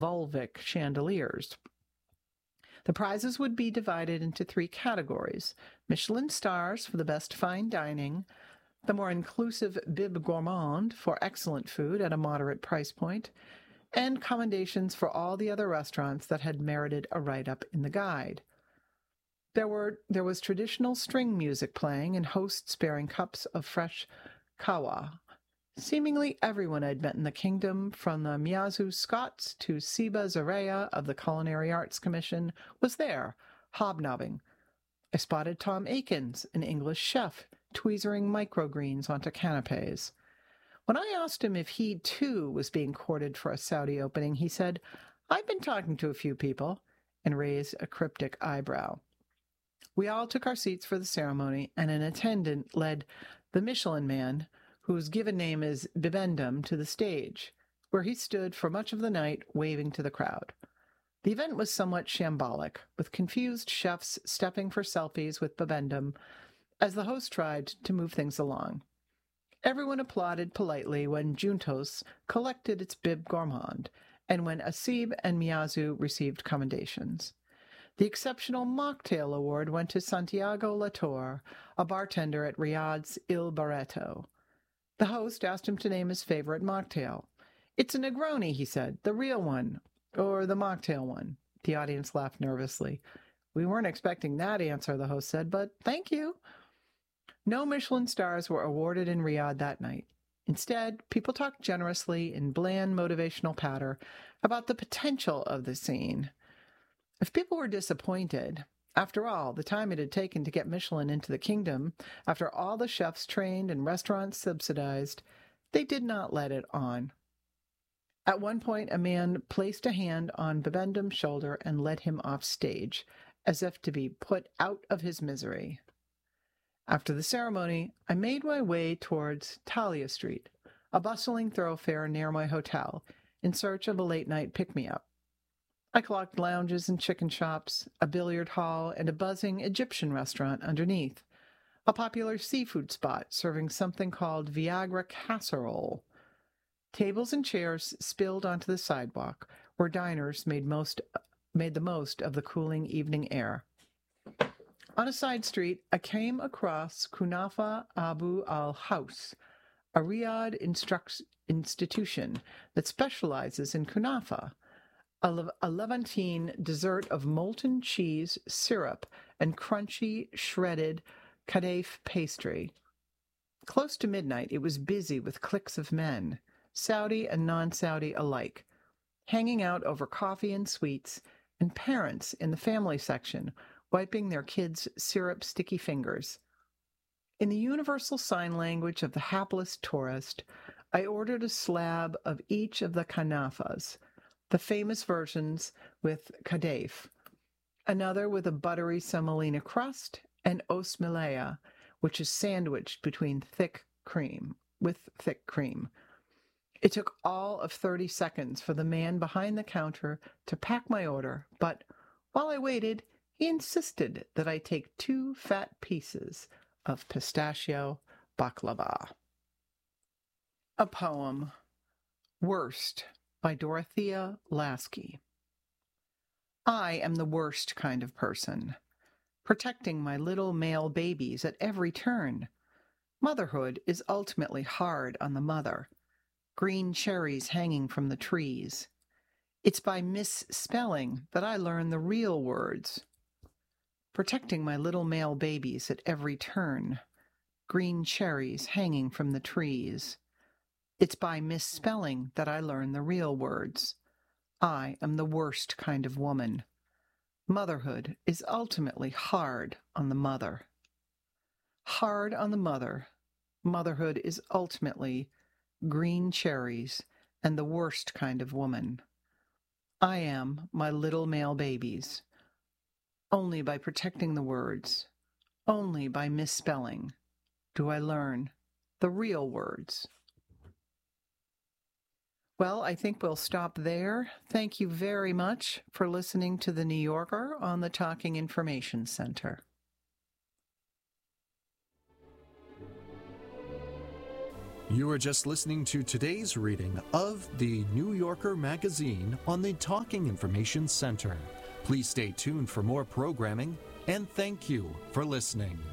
Volvic chandeliers. The prizes would be divided into 3 categories: Michelin stars for the best fine dining, the more inclusive Bib Gourmand for excellent food at a moderate price point, and commendations for all the other restaurants that had merited a write-up in the guide. There was traditional string music playing and hosts bearing cups of fresh kawa. Seemingly everyone I'd met in the kingdom, from the Miyazu Scots to Siba Zareya of the Culinary Arts Commission, was there, hobnobbing. I spotted Tom Akins, an English chef, tweezering microgreens onto canapes. When I asked him if he, too, was being courted for a Saudi opening, he said, "I've been talking to a few people," and raised a cryptic eyebrow. We all took our seats for the ceremony, and an attendant led the Michelin Man, whose given name is Bibendum, to the stage, where he stood for much of the night waving to the crowd. The event was somewhat shambolic, with confused chefs stepping for selfies with Bibendum as the host tried to move things along. Everyone applauded politely when Juntos collected its Bib Gourmand, and when Asib and Miyazu received commendations. The exceptional mocktail award went to Santiago Latour, a bartender at Riyadh's Il Barreto. The host asked him to name his favorite mocktail. "It's a Negroni," he said, "the real one, or the mocktail one." The audience laughed nervously. "We weren't expecting that answer," the host said, "but thank you." No Michelin stars were awarded in Riyadh that night. Instead, people talked generously in bland motivational patter about the potential of the scene. If people were disappointed, after all, the time it had taken to get Michelin into the kingdom, after all the chefs trained and restaurants subsidized, they did not let it on. At one point, a man placed a hand on Bibendum's shoulder and led him off stage, as if to be put out of his misery. After the ceremony, I made my way towards Talia Street, a bustling thoroughfare near my hotel, in search of a late-night pick-me-up. I clocked lounges and chicken shops, a billiard hall, and a buzzing Egyptian restaurant underneath, a popular seafood spot serving something called Viagra casserole. Tables and chairs spilled onto the sidewalk, where diners made the most of the cooling evening air. On a side street, I came across Kunafa Abu al-Haus, a Riyadh institution that specializes in kunafa, a Levantine dessert of molten cheese, syrup, and crunchy, shredded kadayf pastry. Close to midnight, it was busy with cliques of men, Saudi and non-Saudi alike, hanging out over coffee and sweets, and parents in the family section wiping their kids' syrup-sticky fingers. In the universal sign language of the hapless tourist, I ordered a slab of each of the kanafas, the famous versions with kadayf, another with a buttery semolina crust, and osmilea, which is sandwiched between thick cream. It took all of 30 seconds for the man behind the counter to pack my order, but while I waited, he insisted that I take 2 fat pieces of pistachio baklava. A poem, Worst, by Dorothea Lasky. I am the worst kind of person, protecting my little male babies at every turn. Motherhood is ultimately hard on the mother, green cherries hanging from the trees. It's by misspelling that I learn the real words. Protecting my little male babies at every turn, green cherries hanging from the trees. It's by misspelling that I learn the real words. I am the worst kind of woman. Motherhood is ultimately hard on the mother. Hard on the mother. Motherhood is ultimately green cherries and the worst kind of woman. I am my little male babies. Only by protecting the words, only by misspelling, do I learn the real words. Well, I think we'll stop there. Thank you very much for listening to The New Yorker on the Talking Information Center. You are just listening to today's reading of the New Yorker magazine on the Talking Information Center. Please stay tuned for more programming, and thank you for listening.